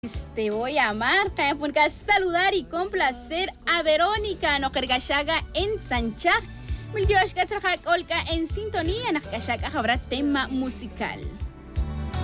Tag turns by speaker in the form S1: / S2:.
S1: Te voy a amar, Punca, saludar y complacer a Verónica Nokergashaga en Sanchag. Miltiosh Katzarhak Olka en sintonía, Nakashaka habrá tema musical.